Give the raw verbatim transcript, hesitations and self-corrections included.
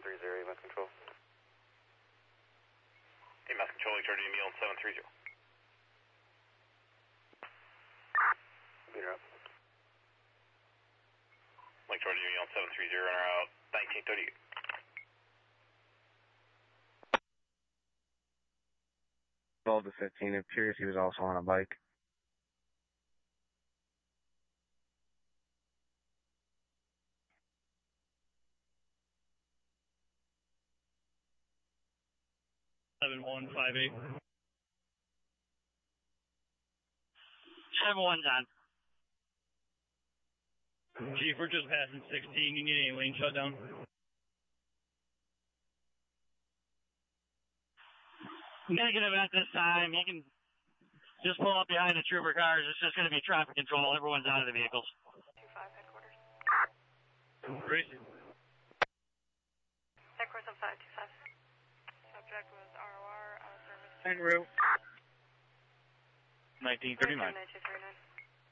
three zero, E M S Control. E M S Control, Lake Georgia, Neil seven three zero. Beater up. Lake Georgia, Neil seven three zero, runner out, nineteen thirty-eight. twelve to fifteen, it appears he was also on a bike. seven one five eight. seven one's on. Chief, we're just passing sixteen. You need any lane shutdown? Negative at this time. You can just pull up behind the trooper cars. It's just going to be traffic control. Everyone's out of the vehicles. two five, headquarters. Great. Headquarters on five two five. Subject was R O R, uh, service. En route. nineteen thirty-nine. nine two three nine.